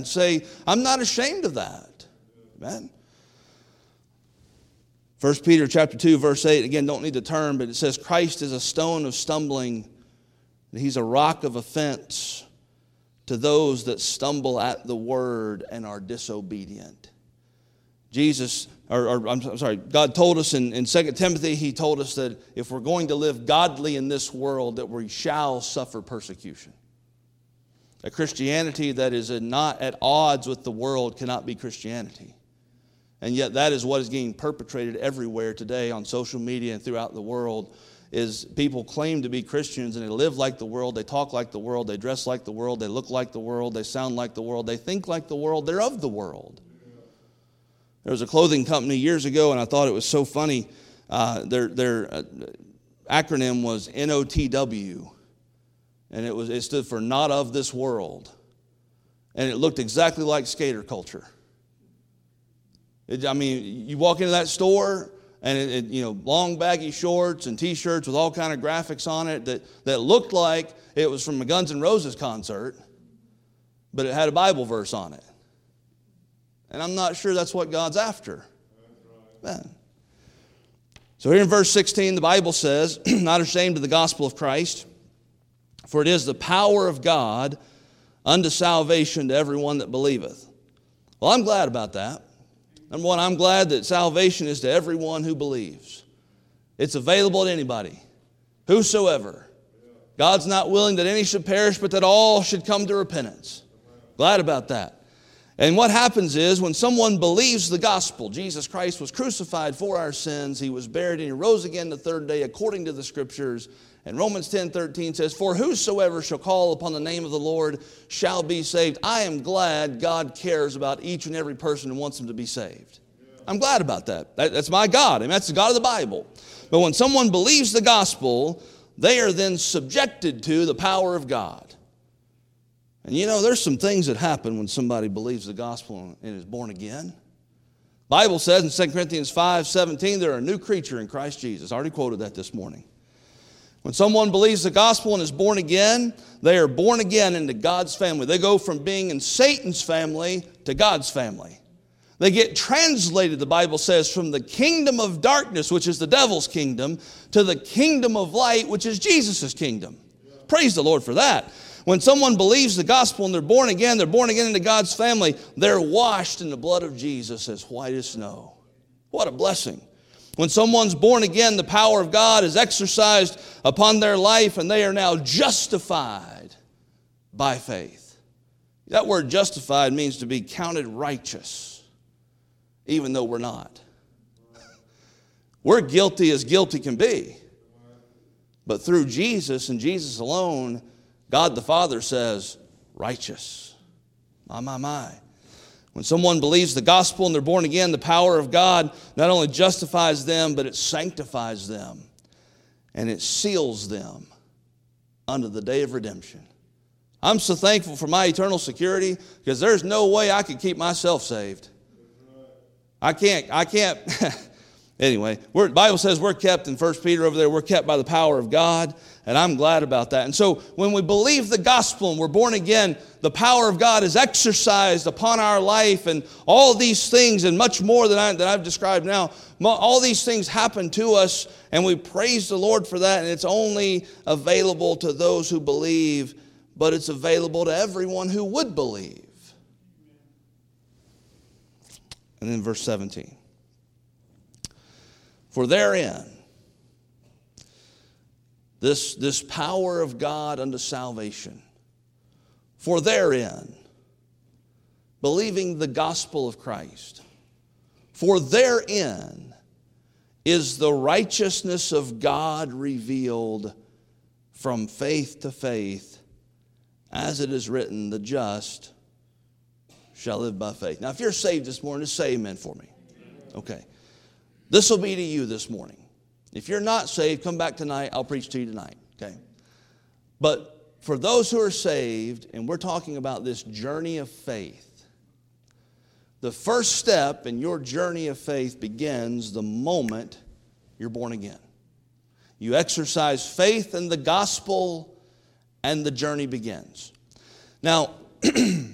and say, I'm not ashamed of that. Amen. 1 Peter chapter 2, verse 8, again, don't need to turn, but it says, Christ is a stone of stumbling, and he's a rock of offense to those that stumble at the word and are disobedient. God told us in 2 Timothy, he told us that if we're going to live godly in this world, that we shall suffer persecution. A Christianity that is not at odds with the world cannot be Christianity. And yet that is what is being perpetrated everywhere today on social media and throughout the world, is people claim to be Christians and they live like the world, they talk like the world, they dress like the world, they look like the world, they sound like the world, they think like the world, they're of the world. There was a clothing company years ago, and I thought it was so funny. Their acronym was NOTW, and it stood for Not of This World. And it looked exactly like skater culture. You walk into that store, and long baggy shorts and T-shirts with all kind of graphics on it that looked like it was from a Guns N' Roses concert, but it had a Bible verse on it. And I'm not sure that's what God's after. Man. So here in verse 16, the Bible says, not ashamed of the gospel of Christ, for it is the power of God unto salvation to everyone that believeth. Well, I'm glad about that. Number one, I'm glad that salvation is to everyone who believes. It's available to anybody, whosoever. God's not willing that any should perish, but that all should come to repentance. Glad about that. And what happens is when someone believes the gospel, Jesus Christ was crucified for our sins, he was buried, and he rose again the third day according to the Scriptures. And Romans 10:13 says, for whosoever shall call upon the name of the Lord shall be saved. I am glad God cares about each and every person and wants them to be saved. I'm glad about that. That's my God, and that's the God of the Bible. But when someone believes the gospel, they are then subjected to the power of God. And there's some things that happen when somebody believes the gospel and is born again. The Bible says in 2 Corinthians 5:17, they're a new creature in Christ Jesus. I already quoted that this morning. When someone believes the gospel and is born again, they are born again into God's family. They go from being in Satan's family to God's family. They get translated, the Bible says, from the kingdom of darkness, which is the devil's kingdom, to the kingdom of light, which is Jesus' kingdom. Praise the Lord for that. When someone believes the gospel and they're born again into God's family, they're washed in the blood of Jesus as white as snow. What a blessing. When someone's born again, the power of God is exercised upon their life, and they are now justified by faith. That word justified means to be counted righteous, even though we're not. We're guilty as guilty can be. But through Jesus and Jesus alone, God the Father says, righteous. My. When someone believes the gospel and they're born again, the power of God not only justifies them, but it sanctifies them. And it seals them unto the day of redemption. I'm so thankful for my eternal security, because there's no way I could keep myself saved. I can't. Anyway, the Bible says we're kept in 1 Peter over there, we're kept by the power of God, and I'm glad about that. And so when we believe the gospel and we're born again, the power of God is exercised upon our life, and all these things and much more than I've described now, all these things happen to us, and we praise the Lord for that, and it's only available to those who believe, but it's available to everyone who would believe. And then verse 17. For therein, this power of God unto salvation, for therein, believing the gospel of Christ, for therein is the righteousness of God revealed from faith to faith, as it is written, the just shall live by faith. Now, if you're saved this morning, just say amen for me. Okay. This will be to you this morning. If you're not saved, come back tonight. I'll preach to you tonight. Okay. But for those who are saved, and we're talking about this journey of faith, the first step in your journey of faith begins the moment you're born again. You exercise faith in the gospel, and the journey begins. Now,